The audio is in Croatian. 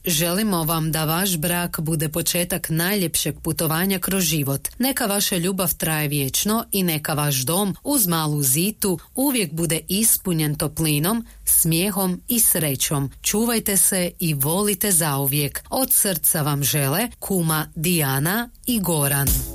želimo vam da vaš brak bude početak najljepšeg putovanja kroz život. Neka vaša ljubav traje vječno i neka vaš dom uz malu zitu uvijek bude ispunjen toplinom, smijehom i srećom. Čuvajte se i volite zauvijek. Od srca vam žele kuma Dijana i Goran.